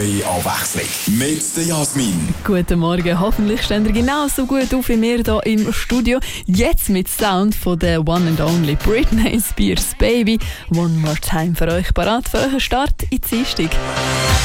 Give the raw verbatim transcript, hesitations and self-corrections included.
neue Abwechslung. Mit der Jasmin. Guten Morgen, hoffentlich stehen ihr genauso gut auf wie wir hier im Studio. Jetzt mit Sound von der One and Only Britney Spears Baby. One more time für euch parat für euren Start in die Dienstag.